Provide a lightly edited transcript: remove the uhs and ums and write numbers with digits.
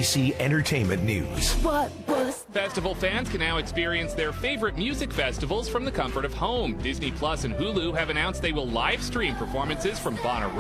NBC Entertainment News. What was... Festival fans can now experience their favorite music festivals from the comfort of home. Disney Plus and Hulu have announced they will live stream performances from Bonnaroo